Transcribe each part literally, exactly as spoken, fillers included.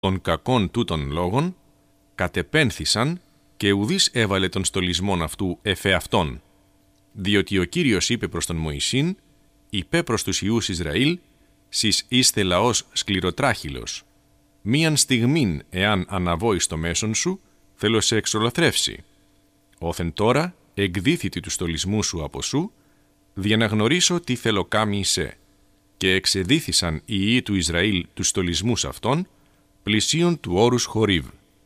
των κακών τούτων λόγων, κατεπένθησαν και ουδής έβαλε τον στολισμόν αυτού εφεαυτόν, διότι ο Κύριος είπε προς τον Μωυσήν, είπε προς τους Υιούς Ισραήλ, «Σεις είστε λαός σκληροτράχυλος. Μίαν στιγμήν, εάν αναβώ εις το μέσον σου, θέλω σε εξολοθρεύσει. Όθεν τώρα εκδίθητη του στολισμού σου από σου, για να γνωρίσω τι θέλω κάμει εισέ». Και εξεδίθησαν οι Υιοί του Ισραήλ τους στολισμούς αυτών, πλησίον του όρους Χορίβ.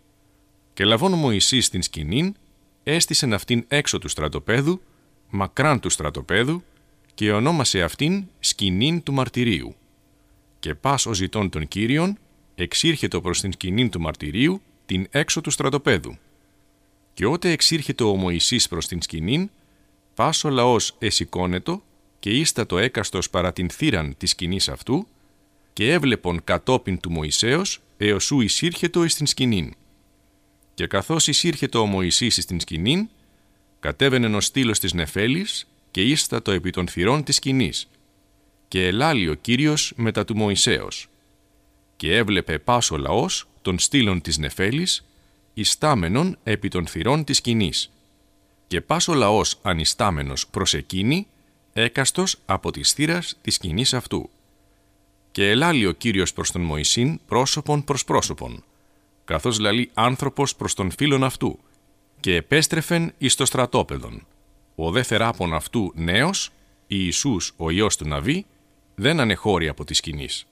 Και λαβών Μωυσής την σκηνήν, έστησεν αυτήν έξω του στρατοπέδου, μακράν του στρατοπέδου, και ονόμασε αυτήν σκηνήν του μαρτυρίου. Και πας ο ζητών των Κύριων, εξήρχετο προς την σκηνήν του μαρτυρίου, την έξω του στρατοπέδου. Και ότε εξήρχετο ο Μωυσής προς την σκηνήν, πας ο λαός εσηκώνετο, και ίστατο έκαστος παρά την θύραν της σκηνής αυτού, και έβλεπον κατόπιν του Μωυσέως, έως ου εισήρχετο εις την σκηνήν. Και καθώς εισήρχετο ο Μωυσής εις την σκηνήν, κατέβαινεν ο στήλος της νεφέλης, και ίστατο επί των θυρών της σκηνής. Και ελάλη ο Κύριος μετά του Μωυσέως. Και έβλεπε πας ο λαός των στήλων της νεφέλης, ιστάμενον επί των θυρών της σκηνής. Και πας ο λαός ανιστάμενος προς εκείνη, έκαστος από της θύρας της σκηνής αυτού. Και ελάλη ο Κύριος προς τον Μωυσήν πρόσωπον προς πρόσωπον, καθώς λαλεί άνθρωπος προς τον φίλον αυτού, και επέστρεφεν εις το στρατόπεδον. Ο δε θεράπων αυτού νέος, Ιησούς ο Υιός του Ναβί, δεν ανεχώρη από της σκηνής.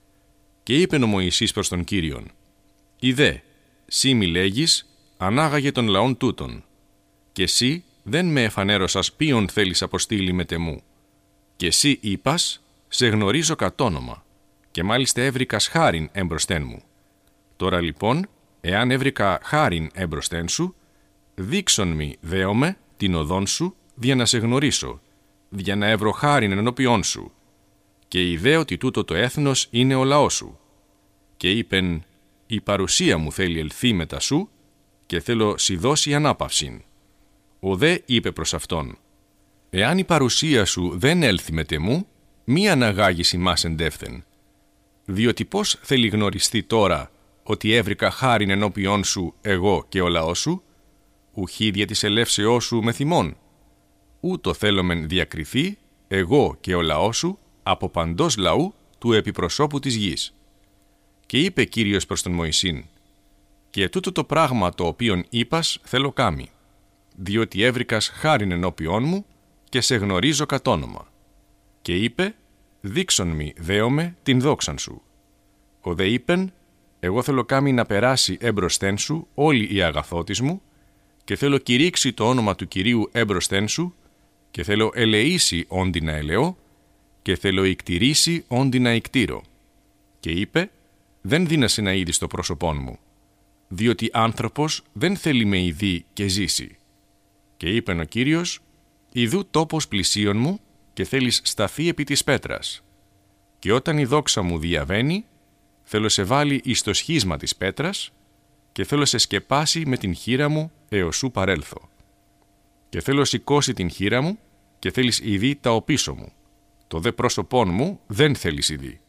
Και είπεν ο Μωυσής προς τον Κύριον, «Ιδέ, σύ μη λέγεις, ανάγαγε των λαών τούτων, και εσύ δεν με εφανέρωσας ποιον θέλεις αποστείλει με τεμού. Και εσύ είπας, σε γνωρίζω κατ' όνομα, και μάλιστα έβρικας χάριν εμπροστέν μου. Τώρα λοιπόν, εάν έβρικα χάριν εμπροστέν σου, δείξον μη δέομαι την οδόν σου, δια να σε γνωρίσω, δια να έβρω χάριν ενώπιόν σου. Και ιδέ ότι τούτο το έθνος είναι ο λαός σου. Και είπεν, η παρουσία μου θέλει ελθεί μετά σου, και θέλω σι δώσει ανάπαυσιν. Ο δε είπε προς αυτόν, εάν η παρουσία σου δεν έλθει με τεμού, μη αναγάγεις ημάς εντεύθεν. Διότι πώς θέλει γνωριστεί τώρα ότι έβρικα χάριν ενώπιόν σου εγώ και ο λαός σου, ουχή δια της ελεύσεώς σου με θυμών. Ούτω θέλομεν διακριθεί εγώ και ο λαός σου από παντός λαού του επιπροσώπου της γης. Και είπε Κύριος προς τον Μωυσήν, και τούτο το πράγμα το οποίον είπας θέλω κάμει, διότι έβρικας χάριν ενώπιόν μου και σε γνωρίζω κατ' όνομα. Και είπε, δείξον μη δέομαι την δόξαν σου. Ο δε είπεν, εγώ θέλω κάμει να περάσει έμπροσθέν σου όλη η αγαθότης μου, και θέλω κηρύξει το όνομα του Κυρίου έμπροσθέν σου, και θέλω ελεήσει όντι να ελεώ, και θέλω ικτηρήσει όντι να ικτήρω. Και είπε, δεν δίνασε να είδεις το πρόσωπόν μου, διότι άνθρωπος δεν θέλει με ειδεί και ζήσει. Και είπεν ο Κύριος, ιδού τόπος πλησίον μου, και θέλεις σταθεί επί της πέτρας. Και όταν η δόξα μου διαβαίνει, θέλω σε βάλει εις το σχίσμα της πέτρας, και θέλω σε σκεπάσει με την χείρα μου έως σου παρέλθω. Και θέλω σηκώσει την χείρα μου, και θέλεις ειδεί τα οπίσω μου. Το δε πρόσωπόν μου δεν θέλεις ειδεί.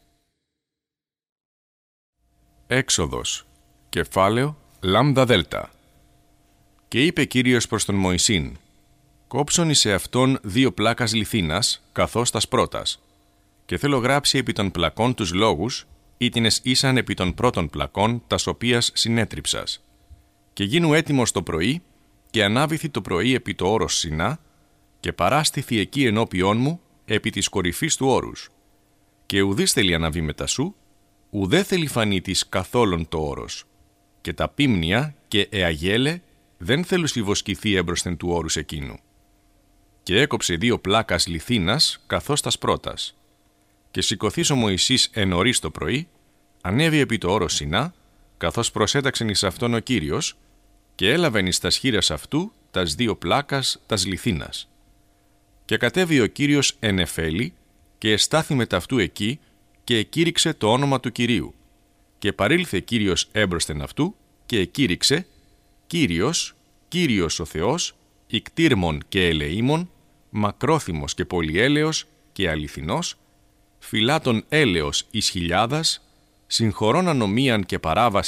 Έξοδος, κεφάλαιο λάμδα δέλτα. Και είπε Κύριος προς τον Μωυσήν, κόψον εις εαυτόν δύο πλάκας λιθίνας, καθώς τας πρώτας, και θέλω γράψει επί των πλακών τους λόγους, ήτινες ήσαν επί των πρώτων πλακών, τας οποίας συνέτριψας. Και γίνου έτοιμος το πρωί, και ανάβηθη το πρωί επί το όρος Σινά, και παράστηθη εκεί ενώπιόν μου, επί της κορυφής του όρους. Και ουδής θέλει αναβεί μετά σου, ουδέ θέλει φανεί της καθόλων το όρος. Και τα πίμνια και εαγέλε δεν θέλουν συβοσκηθεί έμπροσθεν του όρους εκείνου. Και έκοψε δύο πλάκας λιθίνας, καθώς τας πρώτας. Και σηκωθείς ο Μωυσής εν νωρίς το πρωί, ανέβη επί το όρος Σινά, καθώς προσέταξεν εις αυτόν ο Κύριος, και έλαβεν εις τας χείρας αυτού τας δύο πλάκας τας λιθίνας. Και κατέβη ο Κύριος εν Εφέλη, και εστάθη μετ' αυτού εκεί, και εκήρυξε το όνομα του Κυρίου. Και παρήλθε Κύριος έμπροσθεν αυτού, και εκήρυξε, Κύριος, Κύριος ο Θεός, ικτήρμων και ελεήμων, μακρόθυμος και πολυέλεος και αληθινός, φυλάτων έλεος εις χιλιάδας, συγχωρών ανομίαν και παράβασιν